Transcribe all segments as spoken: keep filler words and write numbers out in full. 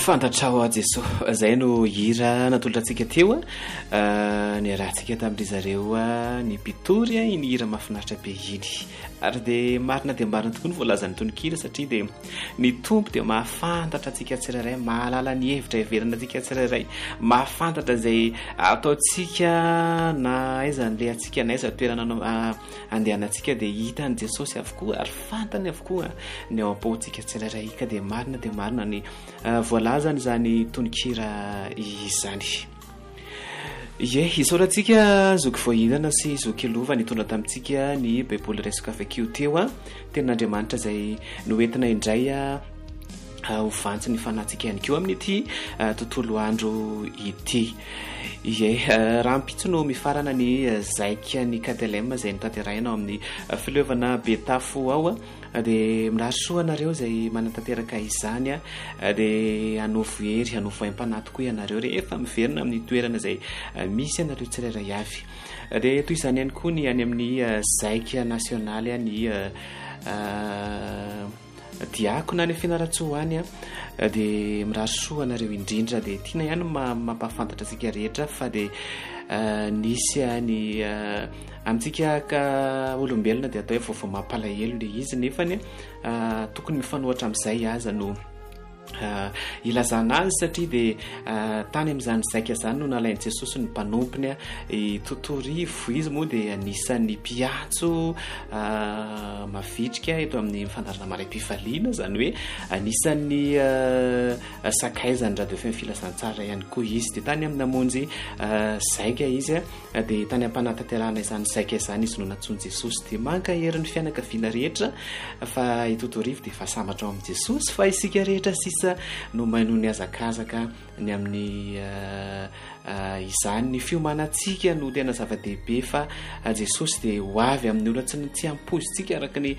fantatrao a Jesosy zay no hira natolotra antsika teo a ny rahantsika tamin'ry zareo a ny pitory a iny hira mahafinaritra be iny ary dia marina dia marina tokoa ny voalazany tononkira satria dia ny tompo dia mahafantatra antsika tsirairay mahalala ny hevitra heverina antsika tsirairay mahafantatra izay ataontsika na aiza n'ilay antsika na aiza toerana andehanantsika dia hita ny Jesosy avokoa ary fantany avokoa ny ao am-poantsika tsirairay ka dia marina dia marina ny voalazany zany tononkira izany. Ie, isaorantsika zoky voahinana sy zoky lova nitondra tamintsika ny baiboly resaka avakio teo a tenin'Andriamanitra izay noentina indray a ho vantsy ny fanahintsika ihany koa amin'ity tontolo andro ity. Ie, raha mpitso no mifarana ny zaika ny Kadelema izay notanterahina ao amin'ny fileovana Betafo ao a dia mirahasoa anareo izay manatanteraka izany a dia hanofo hery hanofo haim-panahy tokoa ianareo rehefa miverina amin'ny toerana izay misy anareo tsirairay avy dia toy izany ihany koa ny any amin'ny zaika nasionaly a ny diakona ny fianaratsoany a dia mirahasoa anareo indrindra dia tiana ihany mampahafantatra antsika rehetra fa dia nisy ny amintsika ka olombelona dia atao hoe vaovao mampalahelo le izy nefany tokony mifanohatra amin'izay aza no ilazana azy satria dia tany amin'izany zaika zany no nalain'i Jesosy ny mpanompony a totorivo izy moa dia anisan'ny mpiatso mavitrika eto amin'ny fandarana maraim-pifaliana zany hoe anisan'ny sakaizany radio feo filazantsara ihany koa izy dia tany amin'ny namonjy zaika izy a dia tany am-panatanterahana izany zaika izany izy no natsony Jesosy dia mankaherin'ny fianakaviana rehetra fa itotorivo dia fa sambatra ao amin'i Jesosy fa isika rehetra sisa no maino ny azakazaka ny amin'ny izany ny fiomanantsika no tena zava-dehibe fa Jesosy dia ho avy amin'ny olona tsy tsy ampozintsika araka ny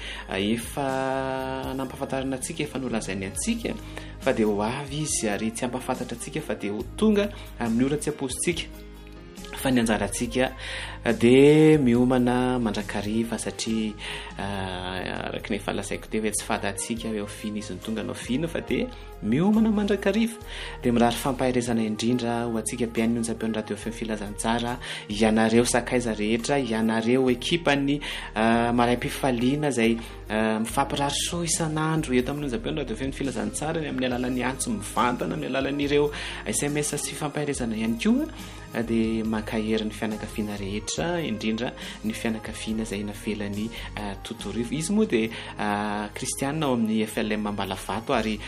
efa nampahafantarana antsika efa nolazainy antsika fa dia ho avy izy ary tsy ampahafantatra antsika fa dia ho tonga amin'ny olona tsy ampozintsika fa ny anjarantsika dia miomana mandrakariva satria araka ny efa lazaiko teo hoe tsy fantatsika hoe ofina izy ny tonga no ofina fa dia miomana mandrakariva dia mirary fampaherezana indrindra ho antsika mpiainy onjam-peon'ny radio feo filazantsara ianareo sakaiza rehetra ianareo ekipany maraim-pifaliana izay mifampirarisoa isan'andro eto amin'ny onjam-peon'ny radio feo filazantsara ny amin'ny alalan'ny antso mivantana amin'ny alalan'ireo S M S sy fampaherezana ihany koa dia mankaherin'ny fianakaviana rehetra indrindra ny fianakaviana izay navelany totorivo izy moa dia kristianina ao amin'ny F L M Ambalavato ary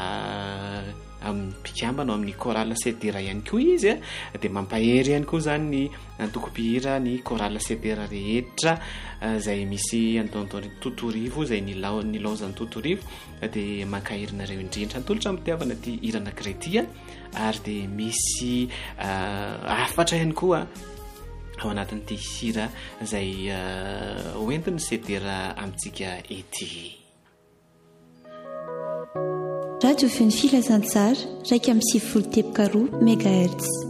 amin'ny mpikambana ao amin'ny chorale sedera ihany koa izy a dia mampahery ihany koa zany ny antoko-pihira ny chorale sedera rehetra izay misy antonton'ny totorivo izay nilaozan'ny totorivo dia mankaherinareo indrindra antolotra mitiavana ty hirana kretia ary dia misy afatra ihany koa ao anatin'ity hira izay hoentin'ny sedera amintsika ety. Radio feo filazantsara raika amin'ny sivifolo teboka roa megahertz.